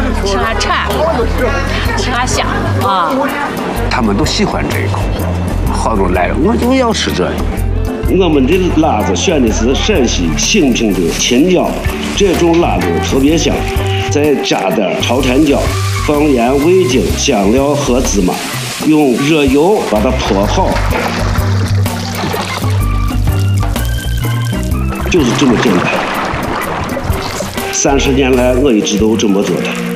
吃还馋，吃还香啊。 他们都喜欢这一口，好多来了，我就要吃这个。 我们的辣子选的是陕西兴平的青椒，这种辣子特别香，再加点朝天椒，放盐、味精、香料和芝麻，用热油把它泼好，就是这么简单。30年来，我一直都这么做的。